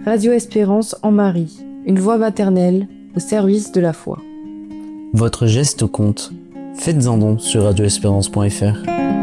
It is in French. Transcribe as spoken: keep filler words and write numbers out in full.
Radio Espérance en Marie, une voix maternelle au service de la foi. Votre geste compte. Faites-en don sur radio espérance point f r.